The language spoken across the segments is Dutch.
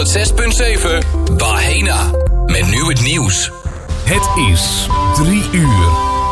6.7 Bahena. Met nu het nieuws. Het is 3 uur.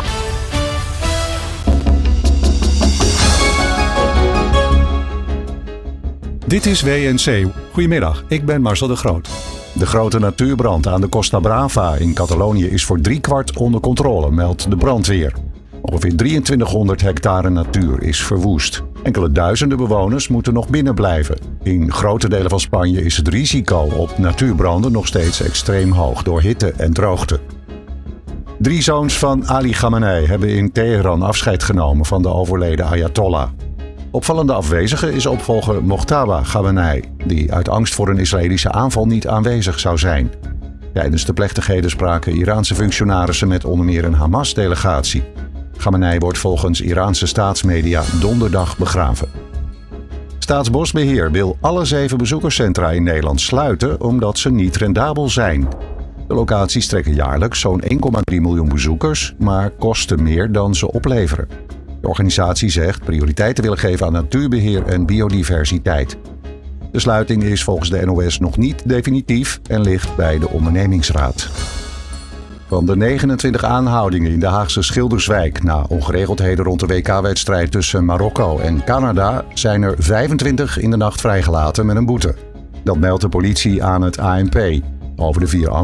Dit is WNC. Goedemiddag, ik ben Marcel de Groot. De grote natuurbrand aan de Costa Brava in Catalonië is voor 3/4 onder controle, meldt de brandweer. Ongeveer 2300 hectare natuur is verwoest. Enkele duizenden bewoners moeten nog binnen blijven. In grote delen van Spanje is het risico op natuurbranden nog steeds extreem hoog door hitte en droogte. 3 zoons van Ali Khamenei hebben in Teheran afscheid genomen van de overleden Ayatollah. Opvallende afwezige is opvolger Mojtaba Khamenei, die uit angst voor een Israëlische aanval niet aanwezig zou zijn. Tijdens de plechtigheden spraken Iraanse functionarissen met onder meer een Hamas-delegatie. Khamenei wordt volgens Iraanse staatsmedia donderdag begraven. Staatsbosbeheer wil alle 7 bezoekerscentra in Nederland sluiten omdat ze niet rendabel zijn. De locaties trekken jaarlijks zo'n 1,3 miljoen bezoekers, maar kosten meer dan ze opleveren. De organisatie zegt prioriteit te willen geven aan natuurbeheer en biodiversiteit. De sluiting is volgens de NOS nog niet definitief en ligt bij de ondernemingsraad. Van de 29 aanhoudingen in de Haagse Schilderswijk na ongeregeldheden rond de WK-wedstrijd tussen Marokko en Canada zijn er 25 in de nacht vrijgelaten met een boete. Dat meldt de politie aan het ANP. Over de 4 anderen